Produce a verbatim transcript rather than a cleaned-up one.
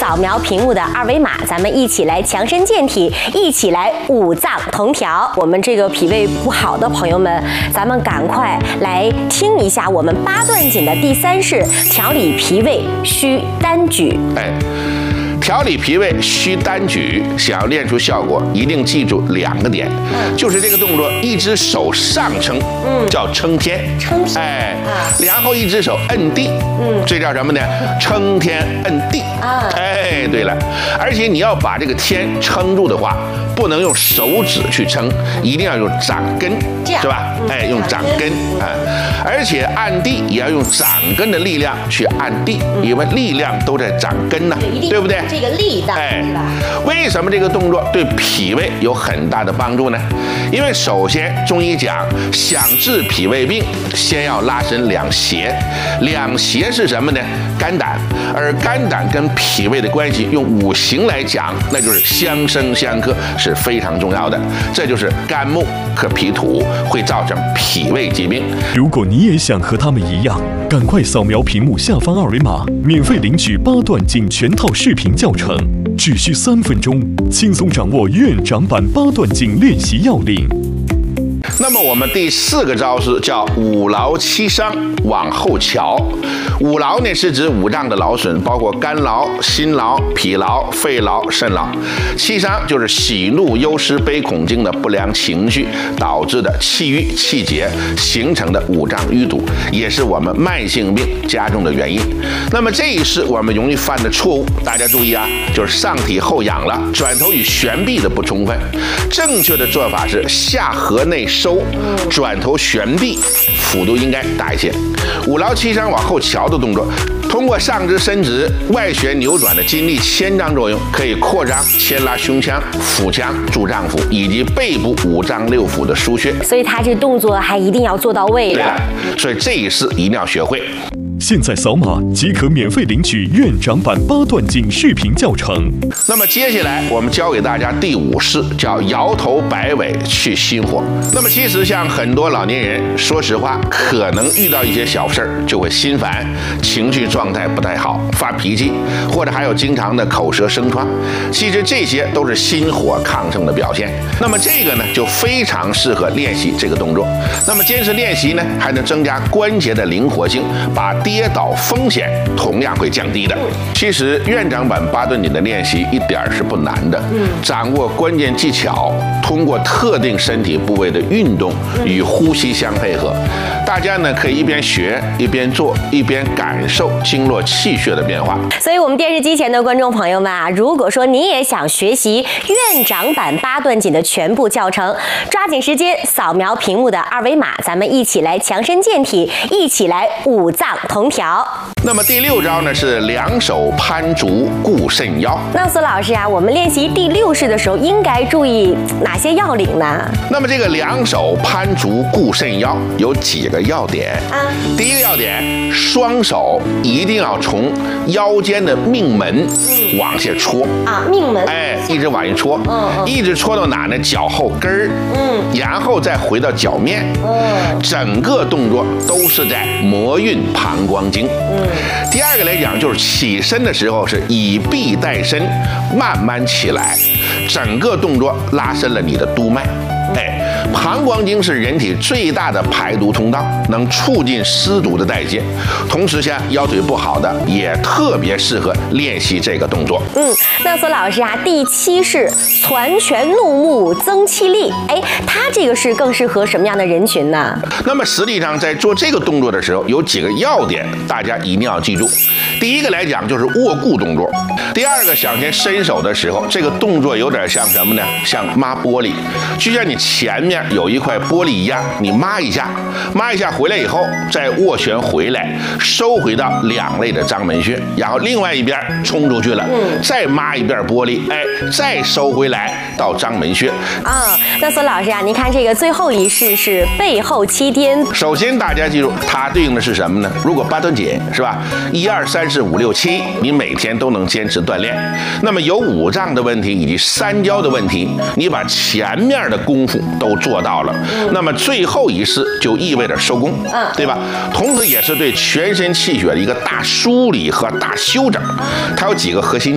扫描屏幕的二维码，咱们一起来强身健体，一起来五脏同调。我们这个脾胃不好的朋友们，咱们赶快来听一下我们八段锦的第三式调理脾胃需单举。 哎。调理脾胃需单举，想要练出效果，一定记住两个点，嗯、就是这个动作，一只手上撑，嗯，叫撑天， 撑天， 哎，啊、然后一只手摁地，嗯，这叫什么呢？撑天摁地，啊，哎，对了，而且你要把这个天撑住的话，不能用手指去撑，一定要用掌根，是吧？嗯、哎，用掌根啊，而且按地也要用掌根的力量去按地，嗯、因为力量都在掌根呢，对, 对不对？ 这个力道， 哎，为什么这个动作对脾胃有很大的帮助呢？因为首先中医讲，想治脾胃病，先要拉伸两胁。两胁是什么呢？肝胆。而肝胆跟脾胃的关系，用五行来讲，那就是相生相克，是非常重要的。这就是肝木克脾土，会造成脾胃疾病。 如果你也想和他们一样，赶快扫描屏幕下方二维码，免费领取八段锦全套视频教程，只需三分钟，轻松掌握院长版八段锦练习要领。 那么我们第四个招式叫五劳七伤往后瞧。五劳呢是指五脏的劳损，包括肝劳、心劳、脾劳、肺劳、肾劳。七伤就是喜怒忧思悲恐惊的不良情绪导致的气郁气结形成的五脏淤堵，也是我们慢性病加重的原因。那么这一式我们容易犯的错误，大家注意啊，就是上体后仰了，转头与旋臂的不充分。正确的做法是下颌内收，转头旋臂，幅度应该大一些。五劳七伤往后瞧的动作，通过上肢伸直、外旋扭转的筋力牵张作用，可以扩张、牵拉胸腔、腹腔、助脏腑以及背部五脏六腑的腧穴。 所以他这动作还一定要做到位的。 对了，所以这一式一定要学会。 现在扫码即可免费领取院长版八段锦视频教程。 那么接下来我们教给大家第五式，叫摇头摆尾去心火。那么其实像很多老年人，说实话，可能遇到一些小事儿就会心烦，情绪状态不太好，发脾气，或者还有经常的口舌生疮。其实这些都是心火亢盛的表现。那么这个呢，就非常适合练习这个动作。那么坚持练习呢，还能增加关节的灵活性，把跌倒风险同样会降低的。其实院长版八段锦的练习一点是不难的，掌握关键技巧，通过特定身体部位的运动与呼吸相配合，大家呢可以一边学一边做，一边感受经络气血的变化。 所以我们电视机前的观众朋友们啊，如果说你也想学习院长版八段锦的全部教程，抓紧时间扫描屏幕的二维码，咱们一起来强身健体，一起来五脏同调。 那么第六招呢是两手攀足固肾腰。 那苏老师啊，我们练习第六式的时候应该注意哪些要领呢？ 那么这个两手攀足固肾腰有几个要点啊？第一个要点，双手一定要从腰间的命门往下戳啊，命门， 哎，一直往下戳，嗯嗯，一直戳到哪呢？脚后跟儿，嗯，然后再回到脚面，嗯，整个动作都是在摩运膀胱经。嗯，第二个来讲，就是起身的时候是以臂带身，慢慢起来，整个动作拉伸了你的督脉。哎，膀胱经是人体最大的排毒通道，能促进湿毒的代谢。同时，像腰腿不好的，也特别适合练习这个动作。 嗯，那苏老师啊，第七式攒拳怒目增气力，哎，它这个是更适合什么样的人群呢？ 那么实际上在做这个动作的时候，有几个要点，大家一定要记住。第一个来讲就是握固动作。第二个，想先伸手的时候，这个动作有点像什么呢？像抹玻璃，就像你前面有一块玻璃一样，你抹一下，抹一下回来以后，再握拳回来，收回到两肋的章门穴，然后另外一边冲出去了，嗯，再抹一遍玻璃，哎，再收回来到章门穴。 啊、哦，那孙老师啊，您看这个最后一式是背后七颠。 首先大家记住，它对应的是什么呢？如果八段锦是吧，一二三四五六七，你每天都能坚持锻炼。那么有五脏的问题以及三焦的问题，你把前面的功夫都做到了，嗯，那么最后一式就意味着收工，嗯，对吧？同时也是对全身气血的一个大梳理和大修整。它有几个核心